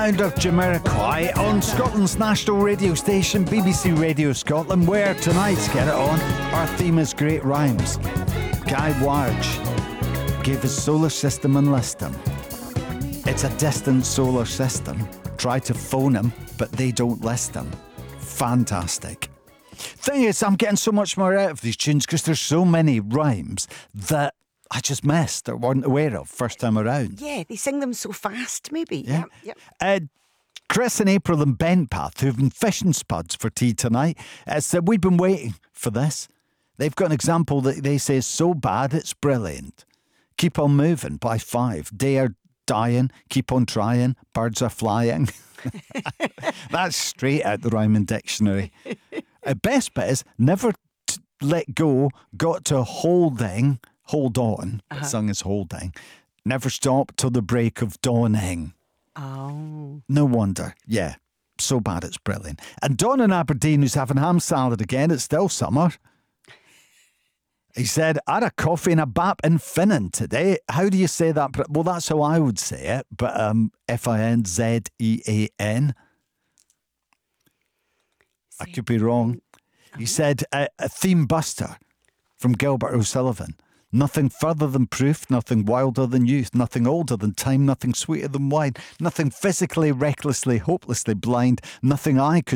Sound of Jamiroquai on Scotland's national radio station, BBC Radio Scotland, where tonight's Get It On, our theme is great rhymes. Guy Warge gave his solar system and list him. It's a distant solar system. Try to phone him, but they don't list him. Fantastic. Thing is, I'm getting so much more out of these tunes because there's so many rhymes that I just missed or wasn't aware of first time around. Yeah, they sing them so fast, maybe. Yeah. Yep. Chris and April and Bentpath, who've been fishing spuds for tea tonight, said we've been waiting for this. They've got an example that they say is so bad it's brilliant. Keep on moving by 5. They are dying. Keep on trying. Birds are flying. That's straight out the rhyming dictionary. Best bit is never let go. Got to holding. Hold on. The song is holding. Never stop till the break of dawning. Oh. No wonder. Yeah. So bad it's brilliant. And Don in Aberdeen, who's having ham salad again, it's still summer. He said, I had a coffee and a bap in Finnan today. How do you say that? Well, that's how I would say it. But Finzean. I could be wrong. He said, a theme buster from Gilbert O'Sullivan. Nothing further than proof, nothing wilder than youth, nothing older than time, nothing sweeter than wine, nothing physically, recklessly, hopelessly blind, nothing I could